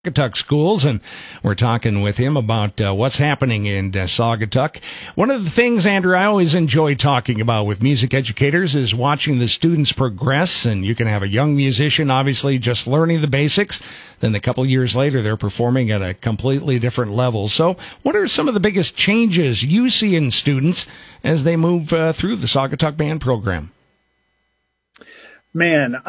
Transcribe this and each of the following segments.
Saugatuck Schools, and we're talking with him about what's happening in Saugatuck. One of the things, Andrew, I always enjoy talking about with music educators is watching the students progress, and you can have a young musician, obviously, just learning the basics. Then a couple years later, they're performing at a completely different level. So what are some of the biggest changes you see in students as they move through the Saugatuck Band program? Man,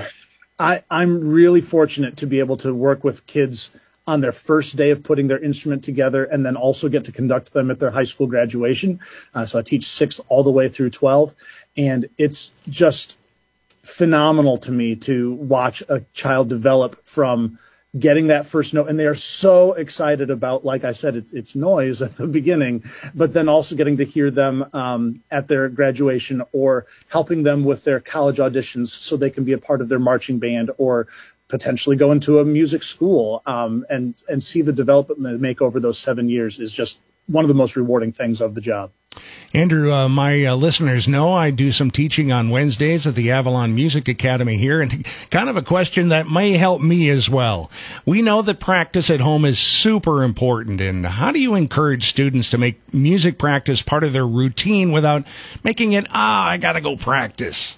I'm really fortunate to be able to work with kids on their first day of putting their instrument together and then also get to conduct them at their high school graduation. So I teach 6th all the way through 12. And it's just phenomenal to me to watch a child develop from getting that first note. And they are so excited about, like I said, it's noise at the beginning, but then also getting to hear them at their graduation or helping them with their college auditions so they can be a part of their marching band or potentially go into a music school and see the development they make over those 7 years is just one of the most rewarding things of the job. Andrew, my listeners know I do some teaching on Wednesdays at the Avalon Music Academy here, and kind of a question that may help me as well. We know that practice at home is super important, and how do you encourage students to make music practice part of their routine without making it, I gotta go practice?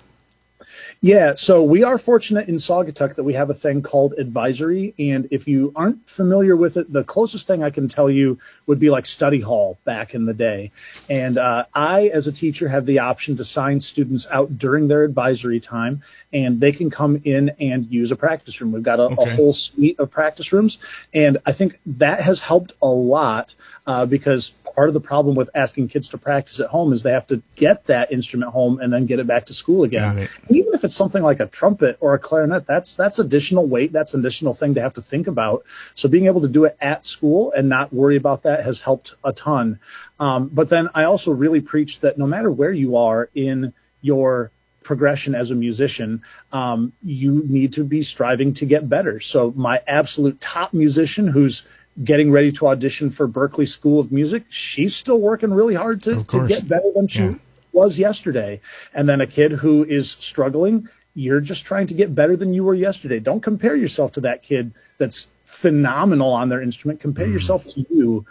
Yeah, so we are fortunate in Saugatuck that we have a thing called advisory. And if you aren't familiar with it, the closest thing I can tell you would be like study hall back in the day. And I, as a teacher, have the option to sign students out during their advisory time, and they can come in and use a practice room. We've got a whole suite of practice rooms. And I think that has helped a lot because part of the problem with asking kids to practice at home is they have to get that instrument home and then get it back to school again. And even if it's something like a trumpet or a clarinet, that's additional weight. That's an additional thing to have to think about. So being able to do it at school and not worry about that has helped a ton. But then I also really preach that no matter where you are in your progression as a musician, you need to be striving to get better. So my absolute top musician who's getting ready to audition for Berklee School of Music, she's still working really hard to get better than she was yesterday. And then a kid who is struggling, you're just trying to get better than you were yesterday. Don't compare yourself to that kid that's phenomenal on their instrument. Compare yourself to you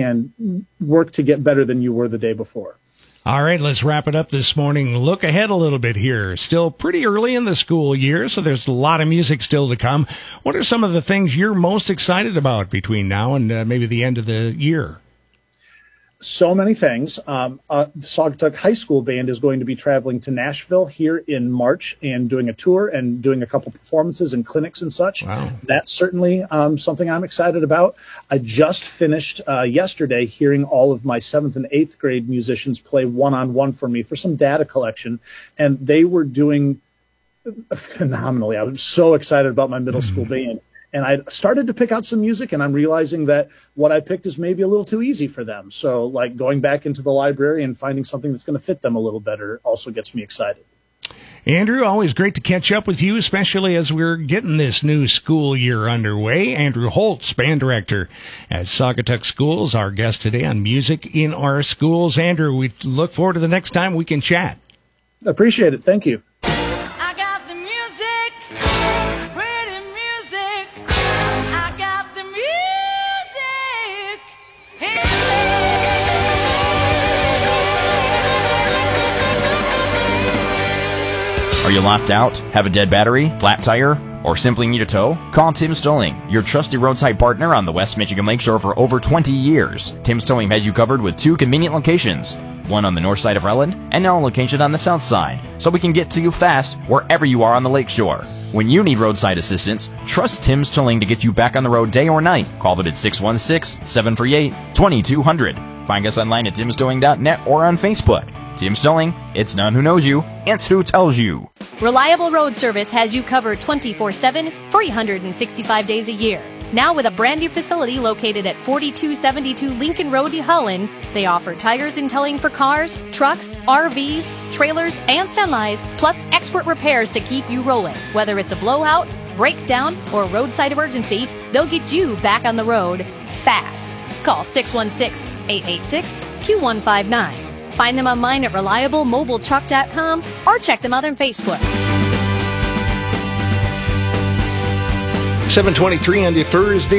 and work to get better than you were the day before. All right, let's wrap it up this morning. Look ahead a little bit here. Still pretty early in the school year, so there's a lot of music still to come. What are some of the things you're most excited about between now and maybe the end of the year? So many things. The Saugatuck High School Band is going to be traveling to Nashville here in March and doing a tour and doing a couple performances and clinics and such. Wow. That's certainly something I'm excited about. I just finished yesterday hearing all of my 7th and 8th grade musicians play one-on-one for me for some data collection, and they were doing phenomenally. I was so excited about my middle school band. And I started to pick out some music, and I'm realizing that what I picked is maybe a little too easy for them. So like going back into the library and finding something that's going to fit them a little better also gets me excited. Andrew, always great to catch up with you, especially as we're getting this new school year underway. Andrew Holtz, band director at Saugatuck Schools, our guest today on Music in Our Schools. Andrew, we look forward to the next time we can chat. Appreciate it. Thank you. Are you locked out? Have a dead battery? Flat tire? Or simply need a tow? Call Tim's Towing, your trusty roadside partner on the West Michigan Lakeshore for over 20 years. Tim's Towing has you covered with 2 convenient locations, one on the north side of Relland and now a location on the south side, so we can get to you fast wherever you are on the lakeshore. When you need roadside assistance, trust Tim's Towing to get you back on the road day or night. Call them at 616-738-2200. Find us online at timstowing.net or on Facebook. Tim's Towing, it's none who knows you, it's who tells you. Reliable Road Service has you covered 24/7, 365 days a year. Now with a brand new facility located at 4272 Lincoln Road, Holland, they offer tires and towing for cars, trucks, RVs, trailers, and semis, plus expert repairs to keep you rolling. Whether it's a blowout, breakdown, or roadside emergency, they'll get you back on the road fast. Call 616-886-Q159. Find them online at reliablemobiletruck.com or check them out on Facebook. 7:23 on the Thursday